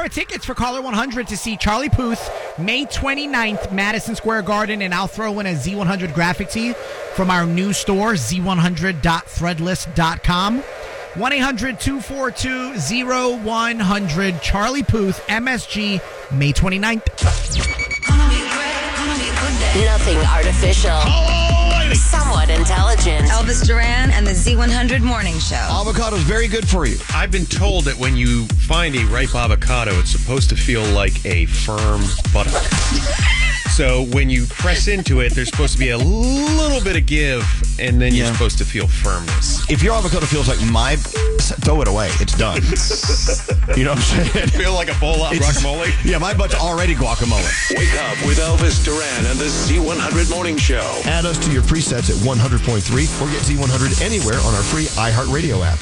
tickets for Caller 100 to see Charlie Puth May 29th, Madison Square Garden, and I'll throw in a Z100 graphic tee from our new store, z100.threadless.com. 1-800-242-0100. Charlie Puth, MSG, May 29th. Nothing artificial. Somewhat intelligent. Elvis Duran and the Z100 Morning Show. Avocado is very good for you. I've been told that when you find a ripe avocado, it's supposed to feel like a firm buttock. So when you press into it, there's supposed to be a little bit of give, and then you're supposed to feel firmness. If your avocado feels like my, throw it away. It's done. You know what I'm saying? Feel like a bowl of guacamole? Yeah, my butt's already guacamole. Wake up with Elvis Duran and the Z100 Morning Show. Add us to your presets at 100.3 or get Z100 anywhere on our free iHeartRadio app.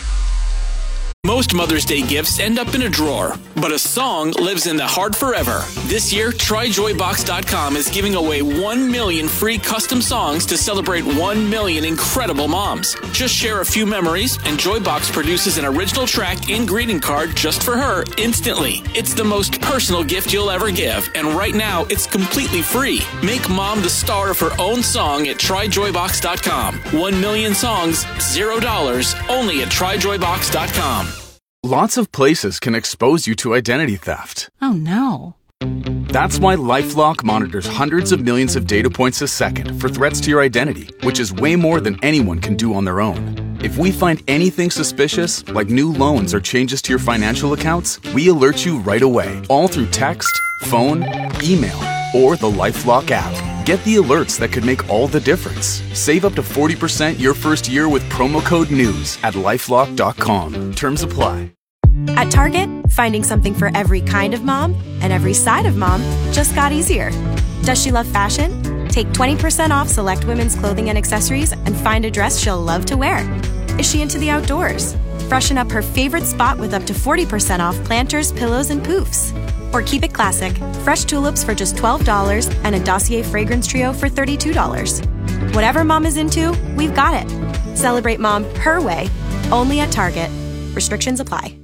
Most Mother's Day gifts end up in a drawer, but a song lives in the heart forever. This year, TryJoyBox.com is giving away 1 million free custom songs to celebrate 1 million incredible moms. Just share a few memories, and Joybox produces an original track and greeting card just for her instantly. It's the most personal gift you'll ever give, and right now, it's completely free. Make mom the star of her own song at TryJoyBox.com. 1 million songs, $0, only at TryJoyBox.com. Lots of places can expose you to identity theft. Oh, no. That's why LifeLock monitors hundreds of millions of data points a second for threats to your identity, which is way more than anyone can do on their own. If we find anything suspicious, like new loans or changes to your financial accounts, we alert you right away, all through text, phone, email, or the LifeLock app. Get the alerts that could make all the difference. Save up to 40% your first year with promo code NEWS at LifeLock.com. Terms apply. At Target, finding something for every kind of mom and every side of mom just got easier. Does she love fashion? Take 20% off select women's clothing and accessories and find a dress she'll love to wear. Is she into the outdoors? Freshen up her favorite spot with up to 40% off planters, pillows, and poofs. Or keep it classic, fresh tulips for just $12 and a Dossier fragrance trio for $32. Whatever mom is into, we've got it. Celebrate mom her way, only at Target. Restrictions apply.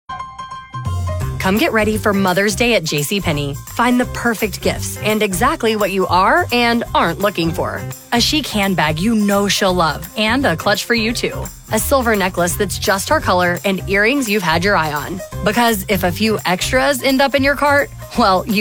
Come get ready for Mother's Day at JCPenney. Find the perfect gifts and exactly what you are and aren't looking for. A chic handbag you know she'll love and a clutch for you too. A silver necklace that's just her color and earrings you've had your eye on. Because if a few extras end up in your cart, well, you